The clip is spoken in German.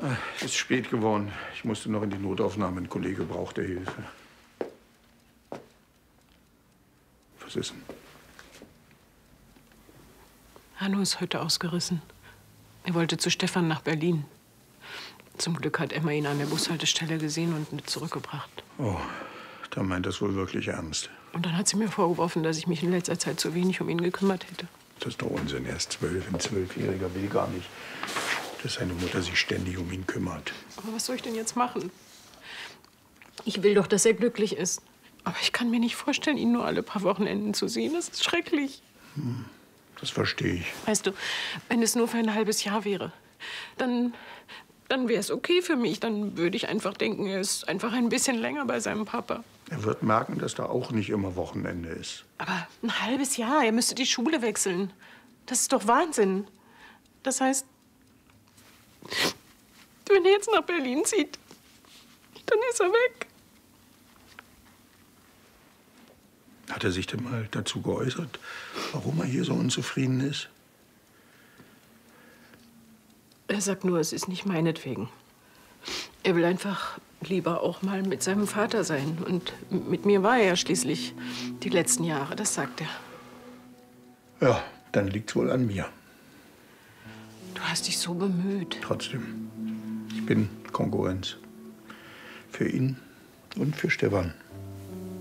Es ist spät geworden. Ich musste noch in die Notaufnahme. Ein Kollege brauchte Hilfe. Was ist denn? Hanno ist heute ausgerissen. Er wollte zu Stefan nach Berlin. Zum Glück hat Emma ihn an der Bushaltestelle gesehen und mit zurückgebracht. Oh, da meint das wohl wirklich ernst. Und dann hat sie mir vorgeworfen, dass ich mich in letzter Zeit zu wenig um ihn gekümmert hätte. Das ist doch Unsinn. Er ist 12. Ein 12-Jähriger will gar nicht, dass seine Mutter sich ständig um ihn kümmert. Aber was soll ich denn jetzt machen? Ich will doch, dass er glücklich ist. Aber ich kann mir nicht vorstellen, ihn nur alle paar Wochenenden zu sehen. Das ist schrecklich. Das verstehe ich. Weißt du, wenn es nur für ein halbes Jahr wäre, dann wäre es okay für mich. Dann würde ich einfach denken, er ist einfach ein bisschen länger bei seinem Papa. Er wird merken, dass da auch nicht immer Wochenende ist. Aber ein halbes Jahr, er müsste die Schule wechseln. Das ist doch Wahnsinn. Das heißt, wenn er jetzt nach Berlin zieht, dann ist er weg. Hat er sich denn mal dazu geäußert, warum er hier so unzufrieden ist? Er sagt nur, es ist nicht meinetwegen. Er will einfach lieber auch mal mit seinem Vater sein. Und mit mir war er ja schließlich die letzten Jahre, das sagt er. Ja, dann liegt's wohl an mir. Du hast dich so bemüht. Trotzdem, ich bin Konkurrenz. Für ihn und für Stefan.